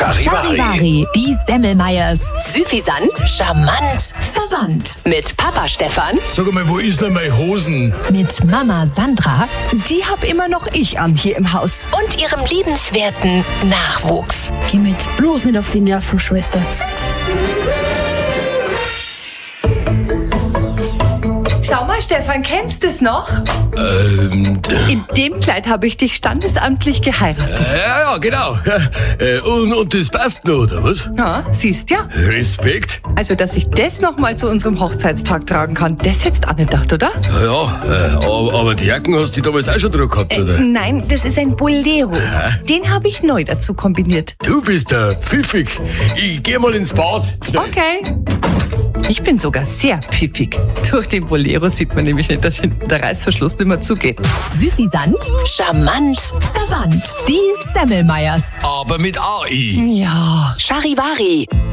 Charivari, die Semmelmeyers. Süffisant, charmant, verwandt. Mit Papa Stefan. Sag mal, wo ist denn meine Hosen? Mit Mama Sandra. Die hab immer noch ich an hier im Haus. Und ihrem liebenswerten Nachwuchs. Geh mit, bloß nicht auf die Nerven, Schwester. Schau mal, Stefan, kennst du es noch? In dem Kleid habe ich dich standesamtlich geheiratet. Ja, genau. Ja, und das passt noch, oder was? Ja, siehst ja. Respekt. Also, dass ich das noch mal zu unserem Hochzeitstag tragen kann, das hättest du auch nicht gedacht, oder? Ja, aber die Jacken hast du damals auch schon drauf gehabt, oder? Nein, das ist ein Bolero. Den habe ich neu dazu kombiniert. Du bist der pfiffig. Ich geh mal ins Bad. Schnell. Okay. Ich bin sogar sehr pfiffig. Durch den Bolero sieht man nämlich nicht, dass hinten der Reißverschluss nicht mehr zugeht. Süffisant, charmant, verwandt. Die Semmelmeyers. Aber mit AI. Ja. Charivari.